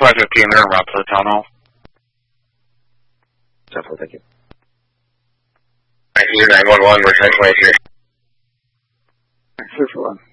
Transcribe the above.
515 there, route to the town hall. 10-4, thank you. 911, we're 1023. 641.